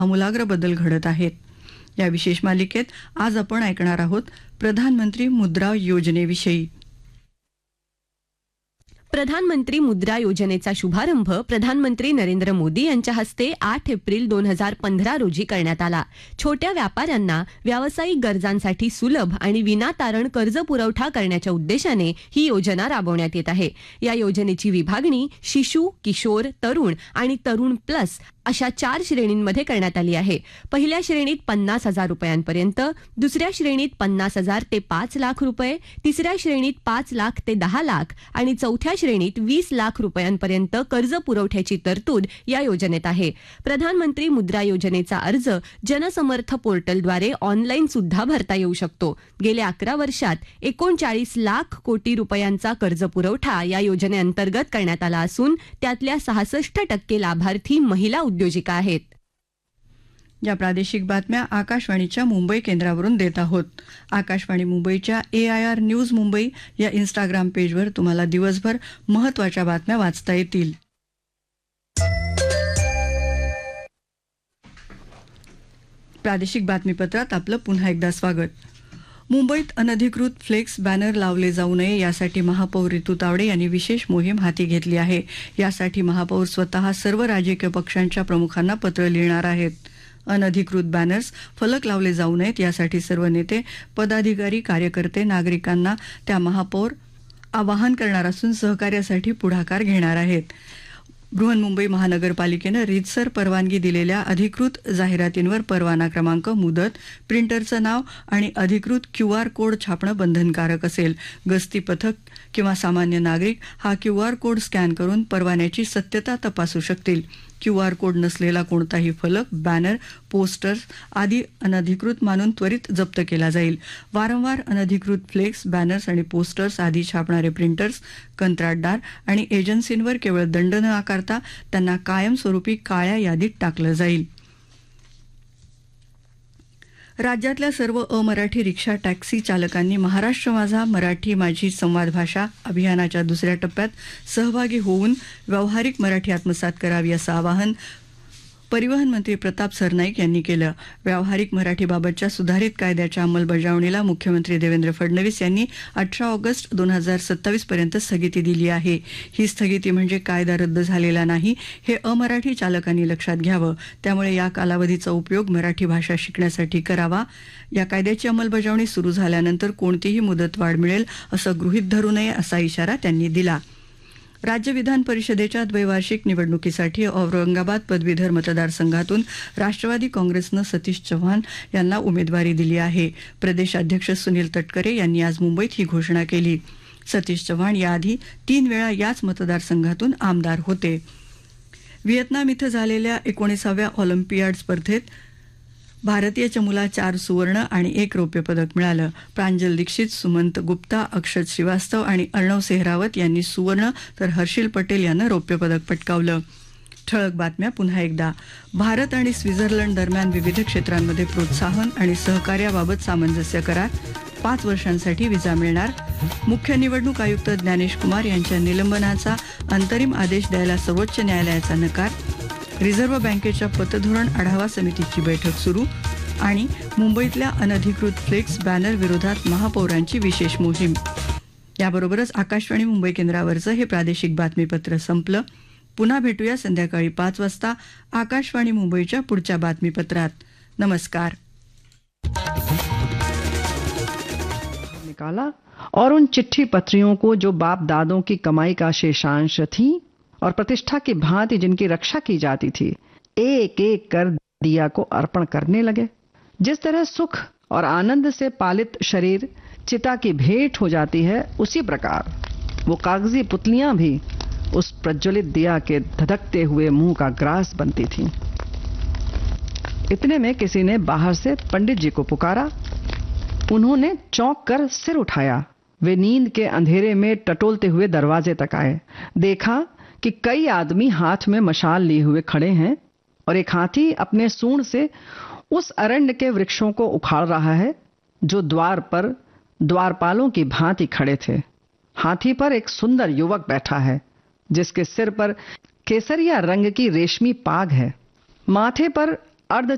आमूलाग्र बदल घडत आहेत. या विशेष मालिकेत आज आपण ऐकणार आहोत प्रधानमंत्री मुद्रा योजनेविषयी. प्रधानमंत्री मुद्रा योजनेचा शुभारंभ प्रधानमंत्री नरेंद्र मोदी यांच्या हस्ते 8 एप्रिल 2015 रोजी करण्यात आला. छोट्या व्यापाऱ्यांना व्यावसायिक गरजांसाठी सुलभ आणि विनातारण कर्ज पुरवठा करण्याच्या उद्देशाने ही योजना राबवण्यात येत आहे. या योजनेची विभागणी शिशु, किशोर, तरुण आणि तरुण प्लस अशा 4 श्रेणींमध्ये करण्यात आली आहे. पहिल्या श्रेणीत 50,000 रुपयांपर्यंत, दुसऱ्या श्रेणीत 50,000 ते 5 लाख रुपये, तिसऱ्या श्रेणीत 5 लाख ते 10 लाख आणि चौथ्या श्रेणीत 20 लाख रुपयांपर्यंत कर्ज पुरवठ्याची तरतूद या योजनेत आहे. प्रधानमंत्री मुद्रा योजनेचा अर्ज जनसमर्थ पोर्टलद्वारे ऑनलाईन सुद्धा भरता येऊ शकतो. गेल्या 11 वर्षात 39 लाख कोटी रुपयांचा कर्ज पुरवठा या योजनेअंतर्गत करण्यात आला असून त्यातल्या 66% लाभार्थी महिला उद्योजिका आहेत. या प्रादेशिक बातम्या आकाशवाणीच्या मुंबई केंद्रावरून देत आहोत. आकाशवाणी मुंबईच्या AIR न्यूज मुंबई या इंस्टाग्राम पेजवर तुम्हाला दिवसभर महत्त्वाच्या बातम्या वाचता येतील. प्रादेशिक बातमीपत्रात आपलं पुन्हा एकदा स्वागत. मुंबईत अनधिकृत फ्लेक्स बॅनर लावले जाऊ नये यासाठी महापौर ऋतू तावडे यांनी विशेष मोहीम हाती घेतली आहे. यासाठी महापौर स्वतः सर्व राजकीय पक्षांच्या प्रमुखांना पत्र लिहिणार आहेत. अनधिकृत बॅनर्स, फलक लावले जाऊ नयेत यासाठी सर्व नेते, पदाधिकारी, कार्यकर्ते, नागरिकांना त्या महापौर आवाहन करणार असून सहकार्यासाठी पुढाकार घेणार आहेत. बृहन्मुंबई महानगरपालिकेनं रीतसर परवानगी दिलेल्या अधिकृत जाहिरातींवर परवाना क्रमांक, मुदत, प्रिंटरचं नाव आणि अधिकृत QR कोड छापणं बंधनकारक असेल. गस्ती पथक किंवा सामान्य नागरिक हा QR कोड स्कॅन करून परवान्याची सत्यता तपासू शकतील. QR कोड नसलेला कोणताही फलक, बॅनर, पोस्टर्स आदी अनधिकृत मानून त्वरित जप्त केला जाईल. वारंवार अनधिकृत फ्लेक्स, बॅनर्स आणि पोस्टर्स आदी छापणारे प्रिंटर्स, कंत्राटदार आणि एजन्सींवर केवळ दंड न आकारता त्यांना कायमस्वरूपी काळ्या यादीत टाकलं जाईल. राज्यातल्या सर्व अमराठी रिक्षा टॅक्सी चालकांनी महाराष्ट्र माझा, मराठी माझी संवाद भाषा अभियानाच्या दुसऱ्या टप्प्यात सहभागी होऊन व्यावहारिक मराठी आत्मसात करावी असं आवाहन परिवहन मंत्री प्रताप सरनाईक यांनी केलं. व्यावहारिक मराठीबाबतच्या सुधारित कायद्याच्या अंमलबजावणीला मुख्यमंत्री देवेंद्र फडणवीस यांनी 18 ऑगस्ट 2027 पर्यंत स्थगिती दिली आहे. ही स्थगिती म्हणजे कायदा रद्द झालेला नाही, हे अमराठी चालकांनी लक्षात घ्यावं. त्यामुळे या कालावधीचा उपयोग मराठी भाषा शिकण्यासाठी करावा. या कायद्याची अंमलबजावणी सुरू झाल्यानंतर कोणतीही मुदतवाढ मिळेल असं गृहीत धरू नये असा इशारा त्यांनी दिला. राज्य विधान परिषदेच्या द्वैवार्षिक निवडणुकीसाठी औरंगाबाद पदवीधर मतदारसंघातून राष्ट्रवादी काँग्रेसनं सतीश चव्हाण यांना उमेदवारी दिली आहे. प्रदेशाध्यक्ष सुनील तटकरे यांनी आज मुंबईत ही घोषणा केली. सतीश चव्हाण याआधी 3 वेळा याच मतदारसंघातून आमदार होते. व्हिएतनाम इथं झालेल्या 19व्या ऑलिम्पियाड स्पर्धेत भारतीय चमूला 4 सुवर्ण आणि 1 रौप्य पदक मिळालं. प्रांजल दीक्षित, सुमंत गुप्ता, अक्षत श्रीवास्तव आणि अर्णव सेहरावत यांनी सुवर्ण तर हर्षिल पटेल यानं रौप्य पदक पटकावलं. ठळक बातम्या पुन्हा एकदा. भारत आणि स्वित्झर्लंड दरम्यान विविध क्षेत्रांमध्ये प्रोत्साहन आणि सहकार्याबाबत सामंजस्य करार. 5 वर्षांसाठी व्हिसा मिळणार. मुख्य निवडणूक आयुक्त ज्ञानेश कुमार यांच्या निलंबनाचा अंतरिम आदेश द्यायला सर्वोच्च न्यायालयाचा नकार. रिझर्व्ह बँकेच्या पतधोरण आढावा समितीची बैठक सुरू आणि मुंबईतल्या अनधिकृत फ्लेक्स बॅनर विरोधात महापौरांची विशेष मोहीम. याबरोबरच आकाशवाणी मुंबई केंद्रावरचं हे प्रादेशिक बातमीपत्र संपलं. पुन्हा भेटूया संध्याकाळी 5 वाजता आकाशवाणी मुंबईच्या पुढच्या बातमीपत्रात. नमस्कार. निकाला और उन चिट्ठी पत्रियों को जो बाप दादों की कमाई का शेषांश थी और प्रतिष्ठा की भांति जिनकी रक्षा की जाती थी, एक एक कर दिया को अर्पण करने लगे. जिस तरह सुख और आनंद से पालित शरीर चिता की भेंट हो जाती है, उसी प्रकार वो कागजी पुतलियां भी उस प्रज्वलित दिया के धधकते हुए मुंह का ग्रास बनती थीं. इतने में किसी ने बाहर से पंडित जी को पुकारा. उन्होंने चौंक कर सिर उठाया. वे नींद के अंधेरे में टटोलते हुए दरवाजे तक आए. देखा कि कई आदमी हाथ में मशाल लिए हुए खड़े हैं और एक हाथी अपने सूंड से उस अरण्य के वृक्षों को उखाड़ रहा है जो द्वार पर द्वारपालों की भांति खड़े थे. हाथी पर एक सुंदर युवक बैठा है जिसके सिर पर केसरिया रंग की रेशमी पाग है. माथे पर अर्ध